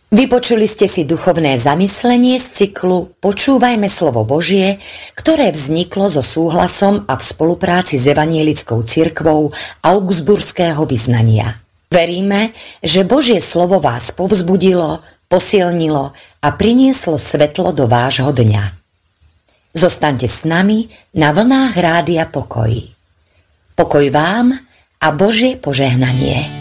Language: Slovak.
Vypočuli ste si duchovné zamyslenie z cyklu Počúvajme slovo Božie, ktoré vzniklo so súhlasom a v spolupráci s Evanjelickou cirkvou Augsburského vyznania. Veríme, že Božie slovo vás povzbudilo, posilnilo a prinieslo svetlo do vášho dňa. Zostaňte s nami na vlnách Rádia Pokoj. Pokoj vám a Božie požehnanie.